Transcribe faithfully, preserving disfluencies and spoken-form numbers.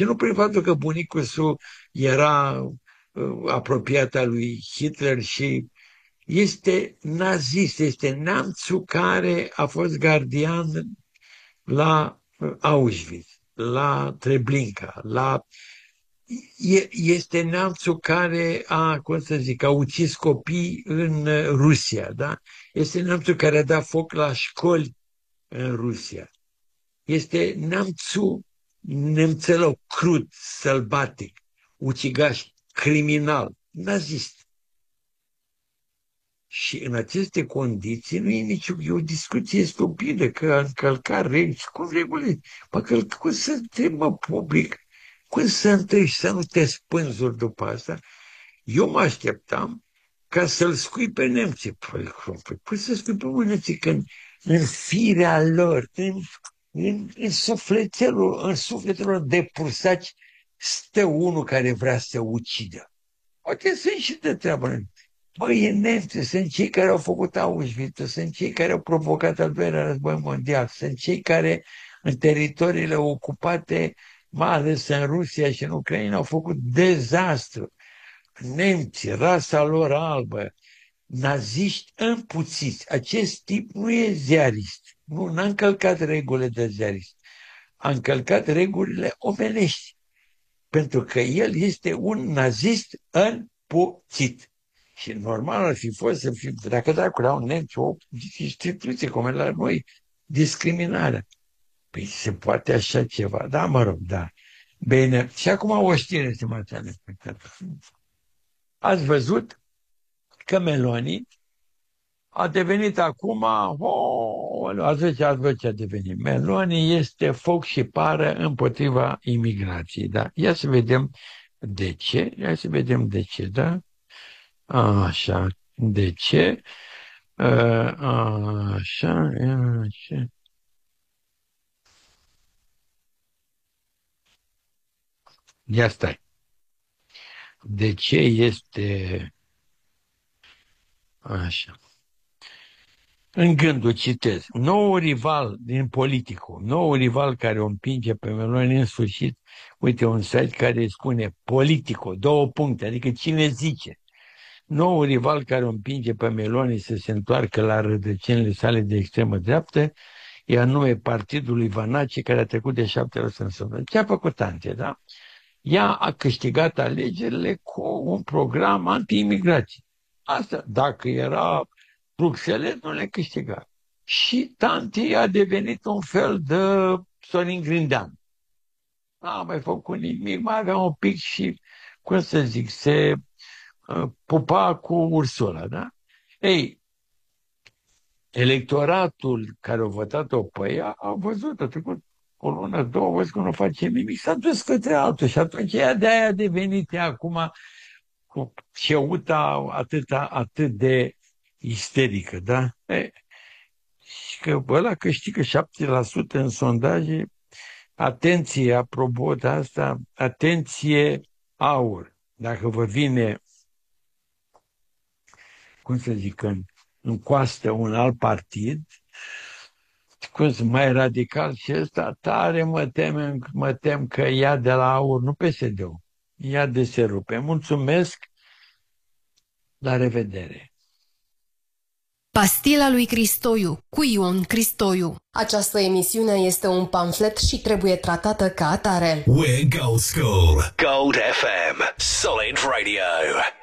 Și nu prin faptul că bunicul său era uh, apropiat al lui Hitler și este nazist, este neamțul care a fost gardian la Auschwitz, la Treblinka, la... este neamțul care a, cum să zic, a ucis copii în Rusia, da? Este neamțul care a dat foc la școli în Rusia. Este neamțul nemțelău, crud, sălbatic, ucigaș, criminal, nazist. Și în aceste condiții nu e nicio e o discuție stupidă că a încălcat reguli. Cum reguli? Mă, că, cum să întrebi, mă, public, cum să întrebi și să nu te spânzuri după asta? Eu mă așteptam ca să-l scui pe nemții. Păi, păi să scui pe nemții când în firea lor, în, în, în sufletelul, în sufletelor de pursaci stă unul care vrea să ucidă. Poate sunt și de treabă. Băi, e nemți, sunt cei care au făcut Auschwitz, sunt cei care au provocat al doilea război mondial, sunt cei care în teritoriile ocupate, mai ales în Rusia și în Ucraina, au făcut dezastru. Nemții, rasa lor albă, naziști împuțiți. Acest tip nu e ziarist, nu n-a încălcat regulile de ziarist, a încălcat regulile omenești, pentru că el este un nazist împuțit. Și normal ar fi fost să fie, dacă dacă erau nemți, o instituție cum e la noi, discriminarea. Păi se poate așa ceva. Da, mă rog, da. Bine. Și acum o știre, stimați telespectatori. Ați văzut că Meloni a devenit acum, oh, ați văzut, ați văzut ce a devenit. Meloni este foc și pară împotriva imigrației, da? Ia să vedem de ce, ia să vedem de ce, da? Așa, de ce? Așa, așa. Ia stai. De ce este așa? În gândul citez. Noul rival din Politico, noul rival care o împinge pe Meloni în sfârșit, uite un site care spune Politico, două puncte, adică cine zice. Noul rival care o împinge pe Meloni să se întoarcă la rădăcinile sale de extremă dreaptă e anume partidul lui Vanace, care a trecut de șapte ori în sondaj. Ce a făcut Ante, da? Ea a câștigat alegerile cu un program anti-imigrație. Asta, dacă era Bruxelles, nu le câștiga. Și Tanti a devenit un fel de Sorin Grindean. N-a mai făcut nimic, mai avea un pic și, cum să zic, se uh, pupa cu Ursula, da? Ei, electoratul care a votat-o pe ea a văzut, a trecut o lună, două, văzut că nu face nimic, s-a dus către altul și atunci ea de-aia a devenit ea acum cu ceuta atât, atât de isterică, da? E, și că ăla câștigă șapte la sută în sondaje, atenție, apropo de asta, atenție, aur. Dacă vă vine, cum să zic, în, în coastă un alt partid, cum să mai radical și ăsta, tare mă tem, mă tem că ia de la aur, nu P S D-ul, ia de se rupe. Mulțumesc, la revedere. Pastila lui Cristoiu, cu Ion Cristoiu. Această emisiune este un pamflet și trebuie tratată ca atare. We're Gold School. Gold F M. Solid Radio.